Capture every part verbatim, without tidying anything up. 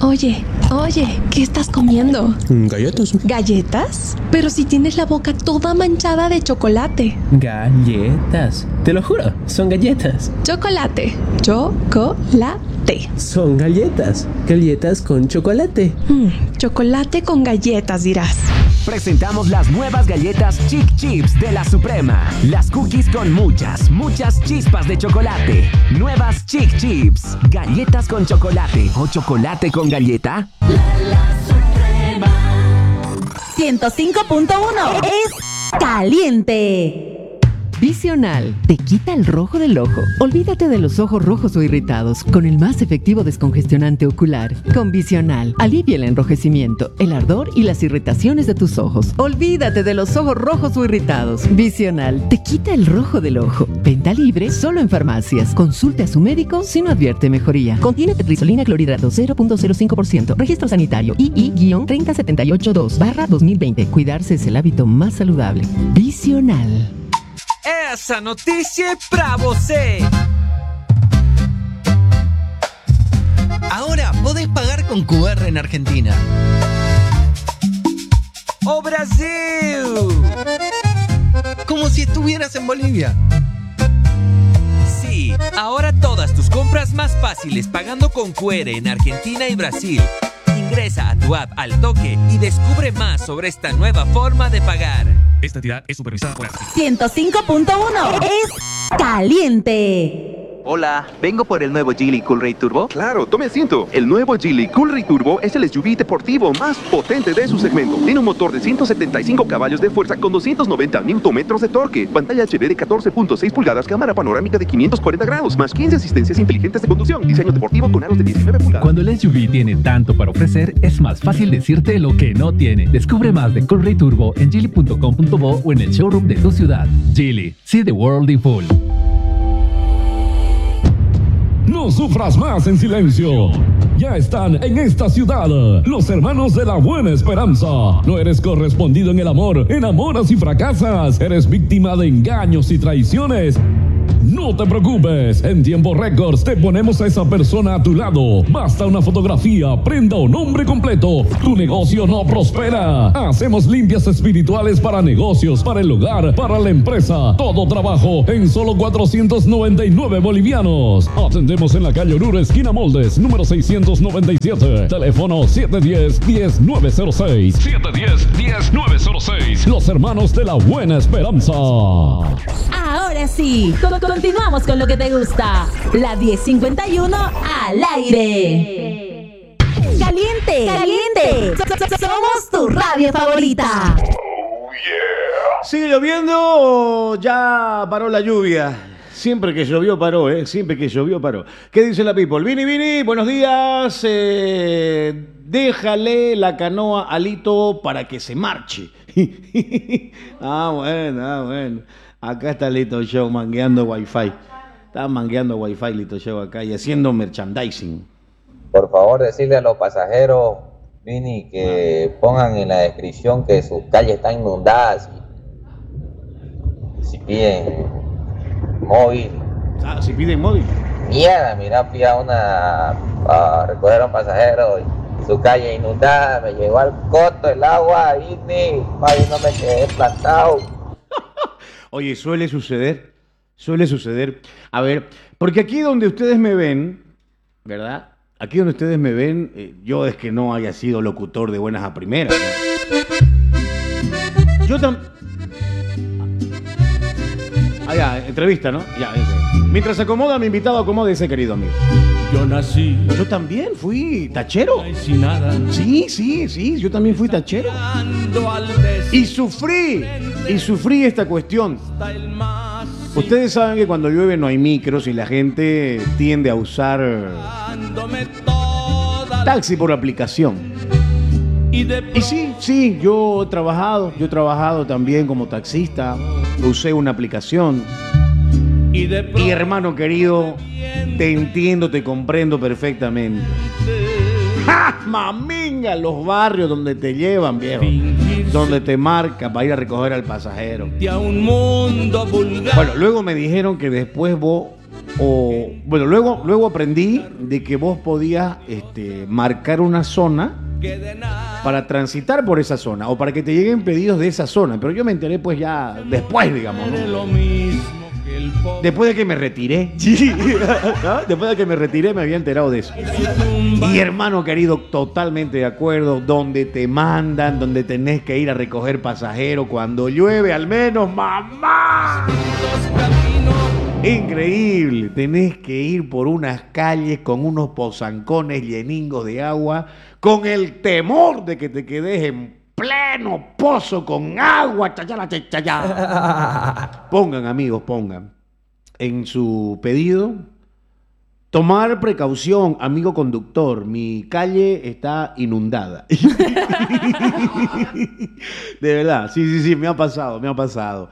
Oye, oye, ¿qué estás comiendo? Galletas. ¿Galletas? Pero si tienes la boca toda manchada de chocolate. Galletas. Te lo juro, son galletas. Chocolate. Chocolate. Son galletas. Galletas con chocolate. Mm, chocolate con galletas, dirás. Presentamos las nuevas galletas Chic Chips de La Suprema. Las cookies con muchas, muchas chispas de chocolate. Nuevas Chic Chips. Galletas con chocolate o chocolate con galleta. La, la Suprema. ciento cinco punto uno es caliente. Visional te quita el rojo del ojo. Olvídate de los ojos rojos o irritados con el más efectivo descongestionante ocular. Con Visional, alivia el enrojecimiento, el ardor y las irritaciones de tus ojos. Olvídate de los ojos rojos o irritados. Visional te quita el rojo del ojo. Venta libre solo en farmacias. Consulte a su médico si no advierte mejoría. Contiene tetrazolinina clorhidrato cero punto cero cinco por ciento. Registro sanitario I I tres cero siete ocho dos barra dos mil veinte. Cuidarse es el hábito más saludable. Visional. Essa notícia é pra você. Ahora podés pagar con Q R en Argentina. ¡Oh, Brasil! Como si estuvieras en Bolivia. Sí, ahora todas tus compras más fáciles pagando con Q R en Argentina y Brasil. Ingresa a tu app al toque y descubre más sobre esta nueva forma de pagar. Esta entidad es supervisada por ANSI. ciento cinco punto uno es caliente. Hola, vengo por el nuevo Geely Coolray Turbo. Claro, tome asiento. El nuevo Geely Coolray Turbo es el S U V deportivo más potente de su segmento. Tiene un motor de ciento setenta y cinco caballos de fuerza con doscientos noventa newton metros de torque, pantalla H D de catorce punto seis pulgadas, cámara panorámica de quinientos cuarenta grados, más quince asistencias inteligentes de conducción, diseño deportivo con aros de diecinueve pulgadas. Cuando el S U V tiene tanto para ofrecer, es más fácil decirte lo que no tiene. Descubre más de Coolray Turbo en geely punto com punto bo o en el showroom de tu ciudad. Geely, see the world in full. No sufras más en silencio. Ya están en esta ciudad los hermanos de la Buena Esperanza. No eres correspondido en el amor, enamoras y fracasas. Eres víctima de engaños y traiciones. No te preocupes, en Tiempo Records te ponemos a esa persona a tu lado. Basta una fotografía, prenda o nombre completo. Tu negocio no prospera. Hacemos limpias espirituales para negocios, para el hogar, para la empresa. Todo trabajo en solo cuatrocientos noventa y nueve bolivianos. Atendemos en la calle Oruro, esquina Moldes, número seiscientos noventa y siete. Teléfono siete uno cero, uno cero nueve cero seis. siete uno cero, uno cero nueve cero seis. Los hermanos de la Buena Esperanza. Ahora sí, continuamos con lo que te gusta. La diez cincuenta y uno al aire. Caliente, caliente. Somos tu radio favorita. Oh, yeah. ¿Sigue lloviendo o ya paró la lluvia? Siempre que llovió paró, ¿eh? Siempre que llovió paró. ¿Qué dice la people? Vini, Vini, buenos días. Eh, déjale la canoa a Lito para que se marche. ah, bueno, ah, bueno. Acá está Lito Show mangueando Wi-Fi. Está mangueando Wi-Fi Lito Show acá y haciendo merchandising. Por favor, decirle a los pasajeros, Vini, que pongan en la descripción que sus calles están inundadas. Si piden móvil. Ah, si piden móvil. Mierda, mira, fui a una a recoger a un pasajero y su calle inundada, me llegó al coto el agua, Vini, más no me quedé plantado. Oye, suele suceder, suele suceder. A ver, porque aquí donde ustedes me ven, ¿verdad? Aquí donde ustedes me ven, eh, yo es que no haya sido locutor de buenas a primeras, ¿no? Yo también... Ah, ya, entrevista, ¿no? Ya, okay. Mientras se acomoda mi invitado, acomódese, querido amigo. Yo nací. Yo también fui tachero. Sin nada. Sí, sí, sí, yo también fui tachero. Y sufrí, y sufrí esta cuestión. Ustedes saben que cuando llueve no hay micros y la gente tiende a usar taxi por aplicación. Y sí, sí, yo he trabajado, yo he trabajado también como taxista, usé una aplicación. Y, y hermano querido, te entiendo, te comprendo perfectamente. ¡Ja! Maminga, los barrios donde te llevan, viejo, donde te marca para ir a recoger al pasajero. Bueno, luego me dijeron que después vos O, bueno, luego, luego aprendí de que vos podías este, marcar una zona para transitar por esa zona o para que te lleguen pedidos de esa zona. Pero yo me enteré pues ya después, digamos, ¿no? Después de que me retiré. ¿No? Después de que me retiré me había enterado de eso. Y hermano querido, totalmente de acuerdo. Donde te mandan, donde tenés que ir a recoger pasajeros cuando llueve, al menos, mamá. Increíble. Tenés que ir por unas calles con unos pozancones lleningos de agua, con el temor de que te quedes en pleno pozo con agua. Chayala, chayala. Pongan, amigos, pongan en su pedido: tomar precaución, amigo conductor, mi calle está inundada. De verdad, sí, sí, sí, me ha pasado, me ha pasado.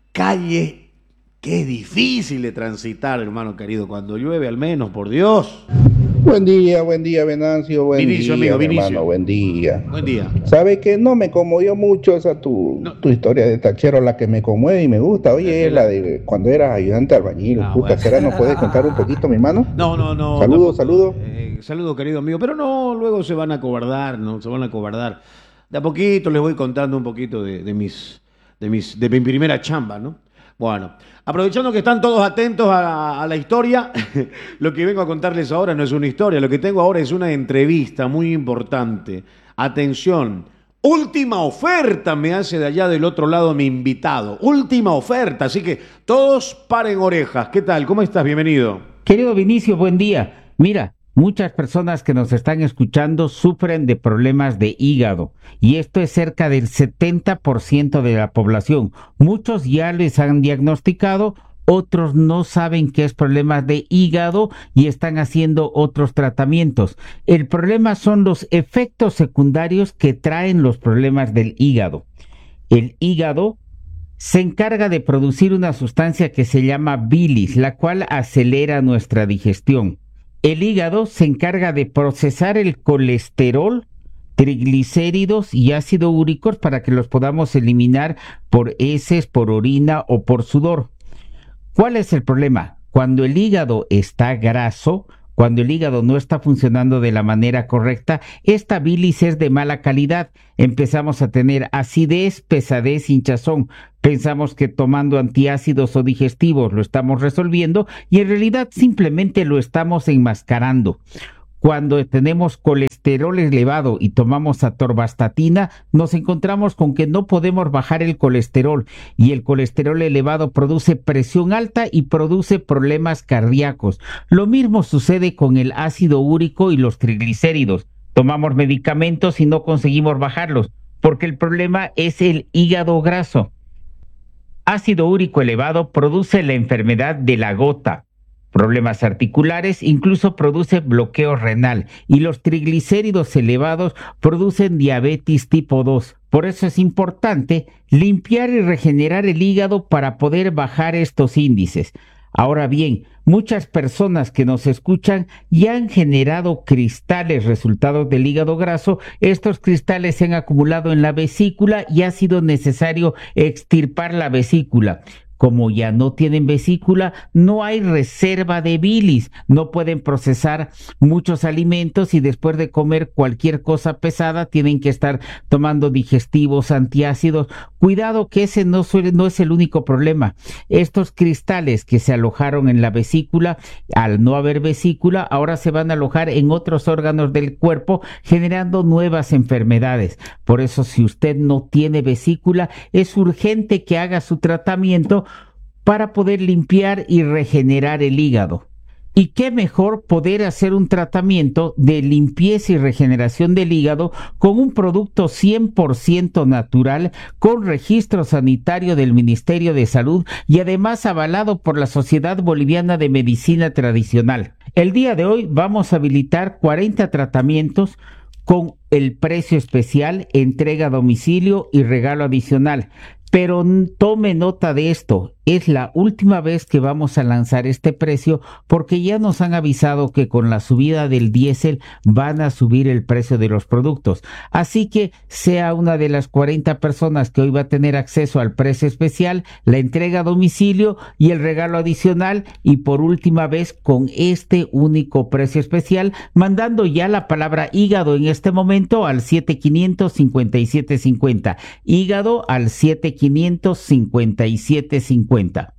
Calle, qué difícil de transitar, hermano querido, cuando llueve, al menos, por Dios. Buen día, buen día, Venancio, buen Vinicio, día, amigo, mi Vinicio. hermano, buen día. Buen día. ¿Sabe que no me conmovió mucho esa tu, no. tu historia de tachero? La que me conmueve y me gusta, oye, es la de cuando eras ayudante albañil. Ah, puta, bueno. ¿Será? ¿Nos puedes contar un poquito, mi hermano? No, no, no. Saludos, no, saludos. Eh, saludos, querido amigo, pero no, luego se van a cobardar, ¿no? Se van a cobardar. De a poquito les voy contando un poquito de, de mis, de mis, de mi primera chamba, ¿no? Bueno, aprovechando que están todos atentos a, a la historia, lo que vengo a contarles ahora no es una historia, lo que tengo ahora es una entrevista muy importante. Atención, última oferta me hace de allá del otro lado mi invitado. Última oferta, así que todos paren orejas. ¿Qué tal? ¿Cómo estás? Bienvenido. Querido Vinicio, buen día. Mira, muchas personas que nos están escuchando sufren de problemas de hígado y esto es cerca del setenta por ciento de la población. Muchos ya les han diagnosticado, otros no saben qué es problemas de hígado y están haciendo otros tratamientos. El problema son los efectos secundarios que traen los problemas del hígado. El hígado se encarga de producir una sustancia que se llama bilis, la cual acelera nuestra digestión. El hígado se encarga de procesar el colesterol, triglicéridos y ácido úrico para que los podamos eliminar por heces, por orina o por sudor. ¿Cuál es el problema? Cuando el hígado está graso, cuando el hígado no está funcionando de la manera correcta, esta bilis es de mala calidad. Empezamos a tener acidez, pesadez, hinchazón. Pensamos que tomando antiácidos o digestivos lo estamos resolviendo y en realidad simplemente lo estamos enmascarando. Cuando tenemos colesterol elevado y tomamos atorvastatina, nos encontramos con que no podemos bajar el colesterol y el colesterol elevado produce presión alta y produce problemas cardíacos. Lo mismo sucede con el ácido úrico y los triglicéridos. Tomamos medicamentos y no conseguimos bajarlos porque el problema es el hígado graso. Ácido úrico elevado produce la enfermedad de la gota, problemas articulares, incluso produce bloqueo renal y los triglicéridos elevados producen diabetes tipo dos. Por eso es importante limpiar y regenerar el hígado para poder bajar estos índices. Ahora bien, muchas personas que nos escuchan ya han generado cristales resultados del hígado graso. Estos cristales se han acumulado en la vesícula y ha sido necesario extirpar la vesícula. Como ya no tienen vesícula, no hay reserva de bilis, no pueden procesar muchos alimentos y después de comer cualquier cosa pesada tienen que estar tomando digestivos, antiácidos. Cuidado que ese no, suele, no es el único problema. Estos cristales que se alojaron en la vesícula, al no haber vesícula, ahora se van a alojar en otros órganos del cuerpo, generando nuevas enfermedades. Por eso, si usted no tiene vesícula, es urgente que haga su tratamiento para poder limpiar y regenerar el hígado. Y qué mejor poder hacer un tratamiento de limpieza y regeneración del hígado con un producto cien por ciento natural, con registro sanitario del Ministerio de Salud y además avalado por la Sociedad Boliviana de Medicina Tradicional. El día de hoy vamos a habilitar cuarenta tratamientos con el precio especial, entrega a domicilio y regalo adicional. Pero tome nota de esto, es la última vez que vamos a lanzar este precio porque ya nos han avisado que con la subida del diésel van a subir el precio de los productos. Así que sea una de las cuarenta personas que hoy va a tener acceso al precio especial, la entrega a domicilio y el regalo adicional, y por última vez con este único precio especial, mandando ya la palabra hígado en este momento al siete quinientos cincuenta y siete cincuenta. Hígado al siete quinientos cincuenta y siete cincuenta.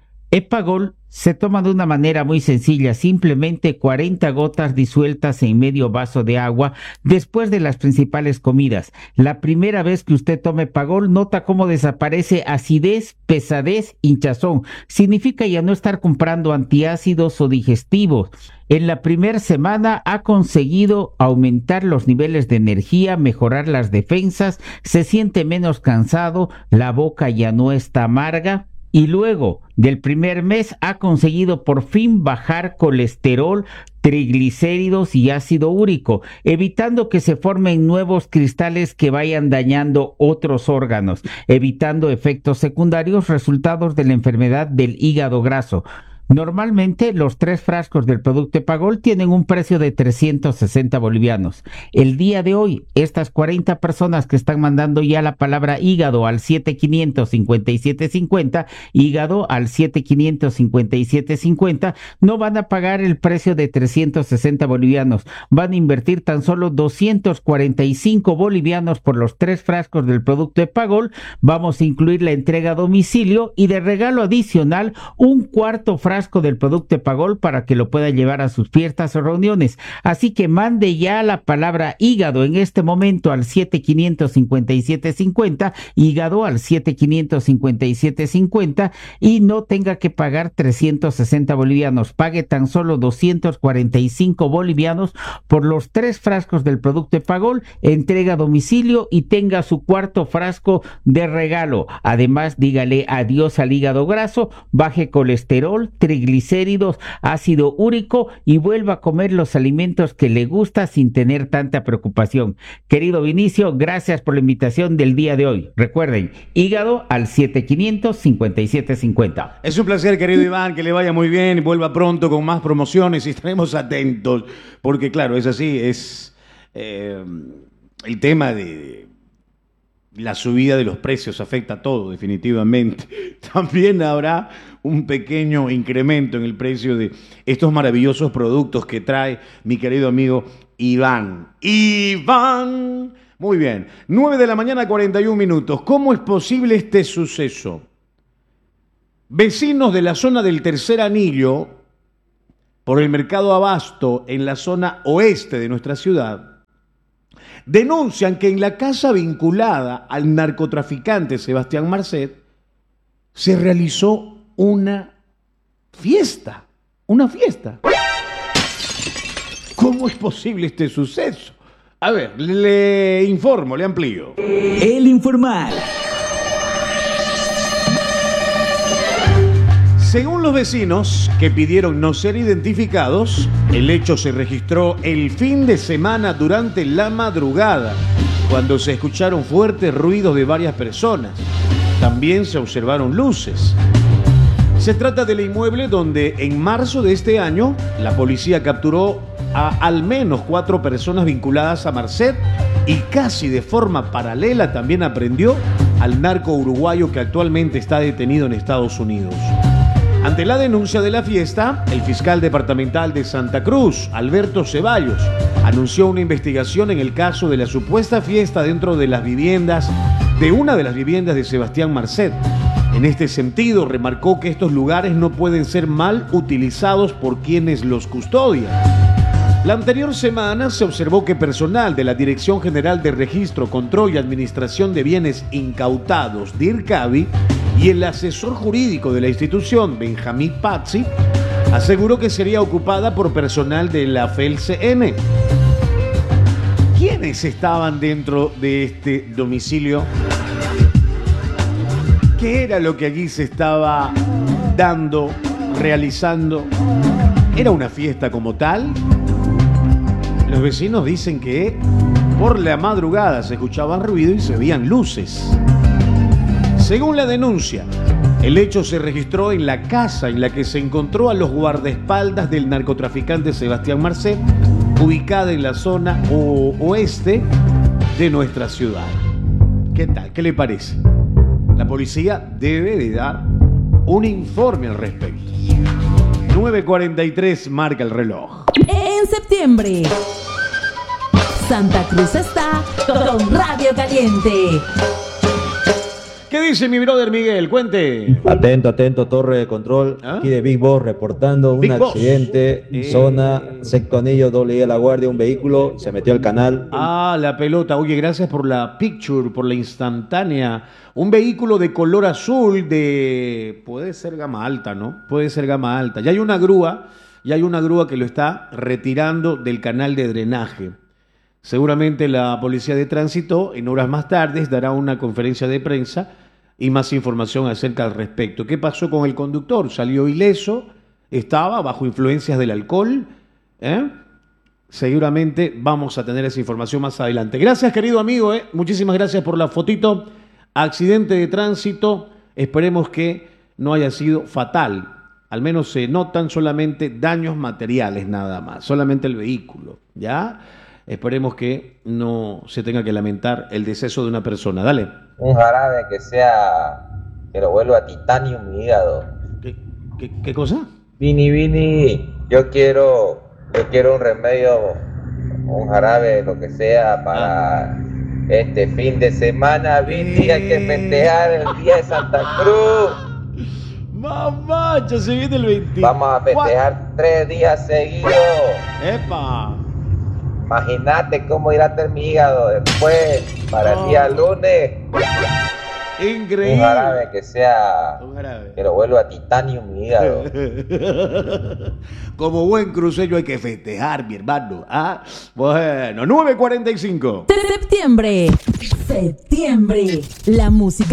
Epagol se toma de una manera muy sencilla, simplemente cuarenta gotas disueltas en medio vaso de agua después de las principales comidas. La primera vez que usted tome Epagol, nota cómo desaparece acidez, pesadez, hinchazón. Significa ya no estar comprando antiácidos o digestivos. En la primera semana ha conseguido aumentar los niveles de energía, mejorar las defensas, se siente menos cansado, la boca ya no está amarga. Y luego del primer mes ha conseguido por fin bajar colesterol, triglicéridos y ácido úrico, evitando que se formen nuevos cristales que vayan dañando otros órganos, evitando efectos secundarios resultados de la enfermedad del hígado graso. Normalmente los tres frascos del producto Epagol tienen un precio de trescientos sesenta bolivianos. El día de hoy, estas cuarenta personas que están mandando ya la palabra hígado al siete quinientos cincuenta y siete cincuenta, hígado al siete quinientos cincuenta y siete cincuenta, no van a pagar el precio de trescientos sesenta bolivianos. Van a invertir tan solo doscientos cuarenta y cinco bolivianos por los tres frascos del producto Epagol. Vamos a incluir la entrega a domicilio y de regalo adicional un cuarto frasco del producto Epagol para que lo pueda llevar a sus fiestas o reuniones. Así que mande ya la palabra hígado en este momento al siete quinientos cincuenta y siete cincuenta, hígado al siete quinientos cincuenta y siete cincuenta, y no tenga que pagar trescientos sesenta bolivianos. Pague tan solo doscientos cuarenta y cinco bolivianos por los tres frascos del producto Epagol, entrega a domicilio y tenga su cuarto frasco de regalo. Además, dígale adiós al hígado graso, baje colesterol, triglicéridos, ácido úrico y vuelva a comer los alimentos que le gusta sin tener tanta preocupación. Querido Vinicio, gracias por la invitación del día de hoy. Recuerden, hígado al siete quinientos cincuenta y siete cincuenta. Es un placer, querido Iván, que le vaya muy bien, vuelva pronto con más promociones y estaremos atentos, porque claro, es así, es eh, el tema de la subida de los precios afecta a todo, definitivamente. También habrá un pequeño incremento en el precio de estos maravillosos productos que trae mi querido amigo Iván. Iván. Muy bien. nueve de la mañana, cuarenta y un minutos. ¿Cómo es posible este suceso? Vecinos de la zona del Tercer Anillo, por el mercado Abasto, en la zona oeste de nuestra ciudad, denuncian que en la casa vinculada al narcotraficante Sebastián Marcet se realizó una fiesta, una fiesta. ¿Cómo es posible este suceso? A ver, le informo, le amplío. El Informal. Según los vecinos, que pidieron no ser identificados, el hecho se registró el fin de semana durante la madrugada, cuando se escucharon fuertes ruidos de varias personas. También se observaron luces. Se trata del inmueble donde en marzo de este año la policía capturó a al menos cuatro personas vinculadas a Marcet y casi de forma paralela también aprendió al narco uruguayo que actualmente está detenido en Estados Unidos. Ante la denuncia de la fiesta, el fiscal departamental de Santa Cruz, Alberto Ceballos, anunció una investigación en el caso de la supuesta fiesta dentro de las viviendas, de una de las viviendas de Sebastián Marcet. En este sentido, remarcó que estos lugares no pueden ser mal utilizados por quienes los custodian. La anterior semana se observó que personal de la Dirección General de Registro, Control y Administración de Bienes Incautados, DIRCABI, y el asesor jurídico de la institución, Benjamín Pazzi, aseguró que sería ocupada por personal de la F E L C N. ¿Quiénes estaban dentro de este domicilio? ¿Qué era lo que allí se estaba dando, realizando? ¿Era una fiesta como tal? Los vecinos dicen que por la madrugada se escuchaban ruido y se veían luces. Según la denuncia, el hecho se registró en la casa en la que se encontró a los guardaespaldas del narcotraficante Sebastián Marcet, ubicada en la zona o- oeste de nuestra ciudad. ¿Qué tal? ¿Qué le parece? La policía debe de dar un informe al respecto. nueve cuarenta y tres marca el reloj. En septiembre, Santa Cruz está con Radio Caliente. ¿Qué dice mi brother Miguel? Cuente. Atento, atento, torre de control. Aquí de Big Boss reportando un Big Boss. accidente. Eh. Zona, sexto anillo, doble I a la guardia, un vehículo se metió al canal. Ah, la pelota. Oye, gracias por la picture, por la instantánea. Un vehículo de color azul de... Puede ser gama alta, ¿no? Puede ser gama alta. Ya hay una grúa, ya hay una grúa que lo está retirando del canal de drenaje. Seguramente la policía de tránsito en horas más tardes dará una conferencia de prensa y más información acerca al respecto. ¿Qué pasó con el conductor? ¿Salió ileso? ¿Estaba bajo influencias del alcohol? ¿Eh? Seguramente vamos a tener esa información más adelante. Gracias, querido amigo. ¿eh? Muchísimas gracias por la fotito. Accidente de tránsito. Esperemos que no haya sido fatal. Al menos se notan solamente daños materiales nada más. Solamente el vehículo. ¿Ya? Esperemos que no se tenga que lamentar el deceso de una persona. Dale. Un jarabe que sea, que lo vuelva titanio mi hígado. ¿Qué, qué, qué cosa? Vini, Vini, yo quiero, yo quiero un remedio, un jarabe, lo que sea, para ah. este fin de semana. Vini, eh. hay que festejar el día de Santa Cruz. Mamá, ya se viene el veinte. Vamos a festejar tres días seguidos. ¡Epa! Imagínate cómo irá a tener mi hígado después, para el día lunes. Increíble. Un jarabe que sea, jarabe. que lo vuelva titanio mi hígado. Como buen cruceño hay que festejar, mi hermano. ¿Ah? Bueno, nueve cuarenta y cinco. Septiembre. Septiembre. La música